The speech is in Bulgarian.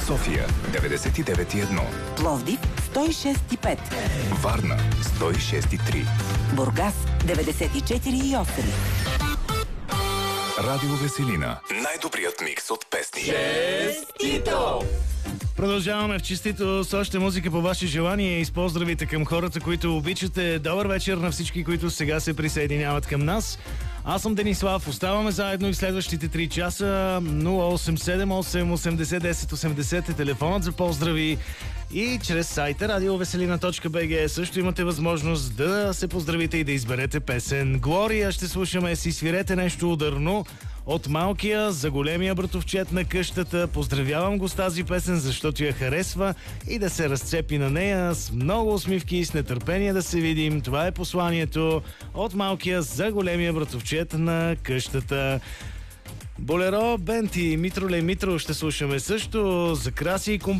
София 99,1, Пловдив 106,5, Варна 106,3, Бургас 94,8. Радио Веселина. Най-добрият микс от песни. Честито! Продължаваме в честито с още музика по ваше желание и с поздравите към хората, които обичате. Добър вечер на всички, които сега се присъединяват към нас. Аз съм Денислав. Оставаме заедно и в следващите 3 часа. 0878801080 е телефонът за поздрави. И чрез сайта radioveselina.bg също имате възможност да се поздравите и да изберете песен. Глория ще слушаме, си свирете нещо ударно от малкия за големия братовчет на къщата. Поздравявам го с тази песен, защото я харесва и да се разцепи на нея с много усмивки и с нетърпение да се видим. Това е посланието от малкия за големия братовчет на къщата. Болеро, Бенти, Митроле Митро ще слушаме също. За Краси и компания.